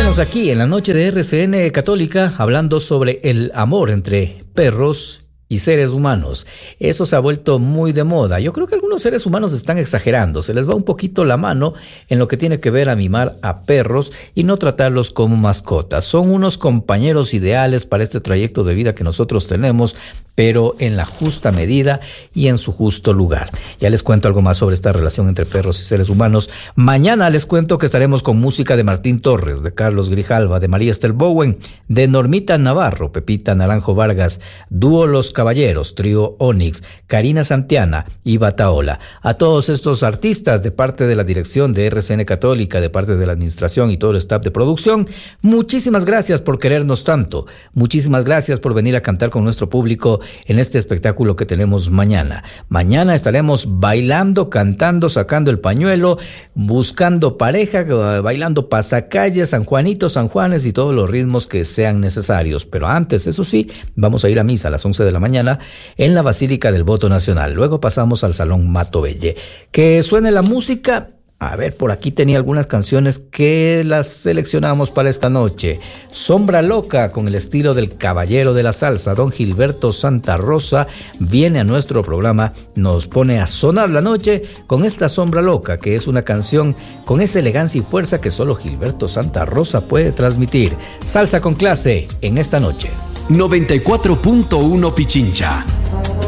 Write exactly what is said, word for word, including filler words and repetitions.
Seguimos aquí en la noche de R C N Católica hablando sobre el amor entre perros y seres humanos. Eso se ha vuelto muy de moda. Yo creo que algunos seres humanos están exagerando. Se les va un poquito la mano en lo que tiene que ver a mimar a perros y no tratarlos como mascotas. Son unos compañeros ideales para este trayecto de vida que nosotros tenemos, pero en la justa medida y en su justo lugar. Ya les cuento algo más sobre esta relación entre perros y seres humanos. Mañana les cuento que estaremos con música de Martín Torres, de Carlos Grijalva, de María Esther Bowen, de Normita Navarro, Pepita Naranjo Vargas, dúo Los Caballeros, trío Onix, Karina Santiana y Bataola. A todos estos artistas, de parte de la dirección de R C N Católica, de parte de la administración y todo el staff de producción, muchísimas gracias por querernos tanto. Muchísimas gracias por venir a cantar con nuestro público en este espectáculo que tenemos mañana. Mañana estaremos bailando, cantando, sacando el pañuelo, buscando pareja, bailando pasacalles, San Juanito, San Juanes y todos los ritmos que sean necesarios. Pero antes, eso sí, vamos a ir a misa a las once de la mañana en la Basílica del Voto Nacional. Luego pasamos al Salón Mato Belle. Que suene la música. A ver, por aquí tenía algunas canciones que las seleccionamos para esta noche. Sombra Loca, con el estilo del caballero de la salsa, don Gilberto Santa Rosa, viene a nuestro programa, nos pone a sonar la noche con esta Sombra Loca, que es una canción con esa elegancia y fuerza que solo Gilberto Santa Rosa puede transmitir. Salsa con clase en esta noche. noventa y cuatro punto uno Pichincha.